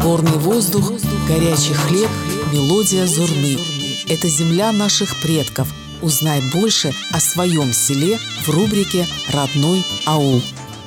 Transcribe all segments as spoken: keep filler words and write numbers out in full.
Горный воздух, горячий хлеб, мелодия зурны. Это земля наших предков. Узнай больше о своем селе в рубрике «Родной аул».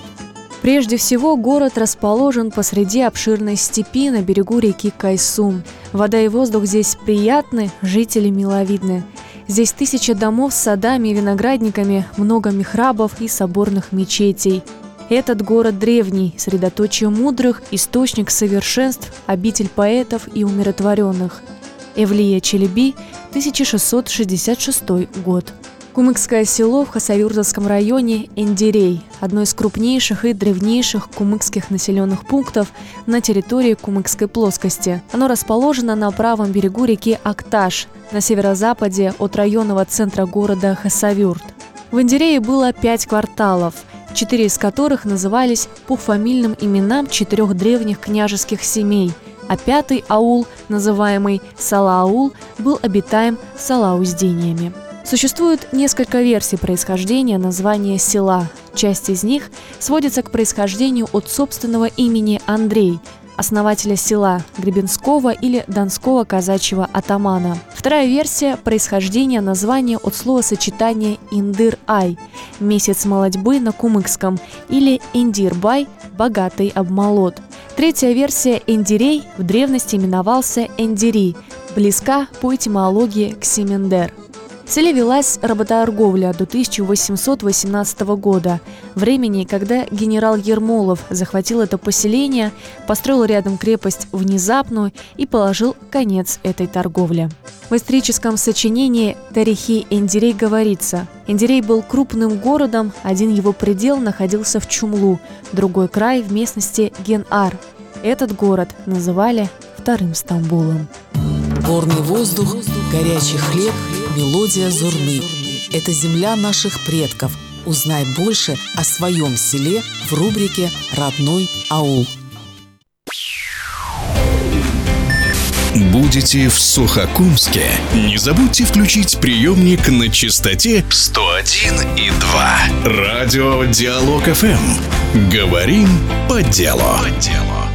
Прежде всего, город расположен посреди обширной степи на берегу реки Кайсум. Вода и воздух здесь приятны, жители миловидны. Здесь тысячи домов с садами и виноградниками, много михрабов и соборных мечетей. Этот город древний, средоточие мудрых, источник совершенств, обитель поэтов и умиротворенных. Эвлия Челеби, тысяча шестьсот шестьдесят шестой год. Кумыкское село в Хасавюртовском районе Эндирей – одно из крупнейших и древнейших кумыкских населенных пунктов на территории Кумыкской плоскости. Оно расположено на правом берегу реки Акташ, на северо-западе от районного центра города Хасавюрт. В Эндирее было пять кварталов, четыре из которых назывались по фамильным именам четырех древних княжеских семей, а пятый аул, называемый Сала-аул, был обитаем салауздениями. Существует несколько версий происхождения названия села. Часть из них сводится к происхождению от собственного имени Андрей, основателя села, гребенского или донского казачьего атамана. Вторая версия – происхождение названия от словосочетания «индыр-ай» – месяц молодьбы на кумыкском, или «индир-бай» – богатый обмолот. Третья версия – Эндирей в древности именовался Эндири, близка по этимологии к Семендер. В селе велась работорговля до тысяча восемьсот восемнадцатого года, времени, когда генерал Ермолов захватил это поселение, построил рядом крепость Внезапную и положил конец этой торговле. В историческом сочинении «Тарихи Эндирей» говорится: Эндирей был крупным городом, один его предел находился в Чумлу, другой край в местности Ген-Ар. Этот город называли Вторым Стамбулом. Горный воздух, горячий хлеб, мелодия зурны. Это земля наших предков. Узнай больше о своем селе в рубрике «Родной аул». Будете в Сухокумске? Не забудьте включить приемник на частоте сто один и два. Радио Диалог эф эм. Говорим по делу. По делу.